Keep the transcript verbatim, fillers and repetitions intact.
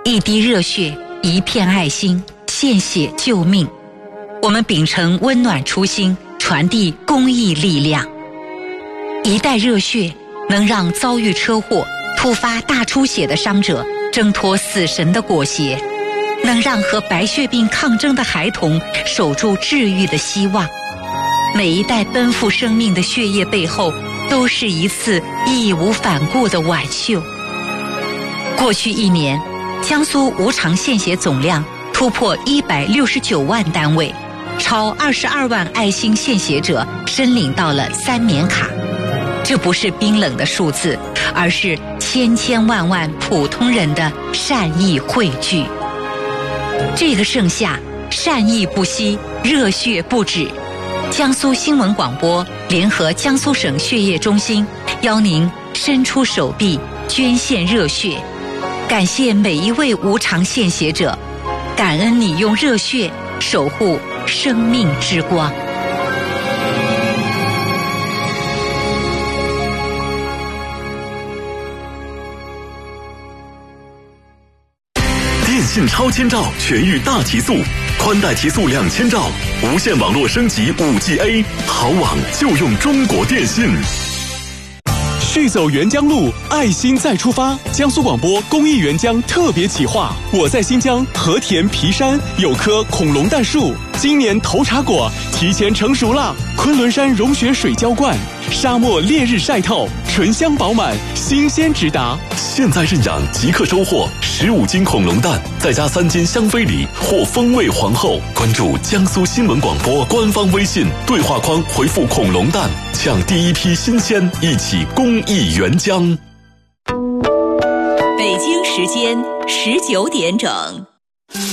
一滴热血，一片爱心，献血救命。我们秉承温暖初心，传递公益力量。一袋热血能让遭遇车祸、突发大出血的伤者挣脱死神的裹挟，能让和白血病抗争的孩童守住治愈的希望。每一袋奔赴生命的血液背后，都是一次义无反顾的挽救。过去一年，江苏无偿献血总量突破一百六十九万单位，超二十二万爱心献血者申领到了三棉卡。这不是冰冷的数字，而是千千万万普通人的善意汇聚。这个盛夏，善意不息，热血不止。江苏新闻广播联合江苏省血液中心，邀您伸出手臂捐献热血，感谢每一位无偿献血者，感恩你用热血守护生命之光。 电信超千兆全域大提速，宽带提速两千兆，无线网络升级 五 G A， 好网就用中国电信。 续走沅江路，爱心再出发。江苏广播公益沅江特别企划，我在新疆和田皮山有棵恐龙蛋树，今年头茬果提前成熟了。昆仑山融雪水浇灌，沙漠烈日晒透，醇香饱满，新鲜直达。 现在认养即刻收获十五斤恐龙蛋，再加三斤香妃梨或风味皇后。关注江苏新闻广播官方微信对话框，回复恐龙蛋，抢第一批新鲜，一起公益沅江。 北京时间十九点整。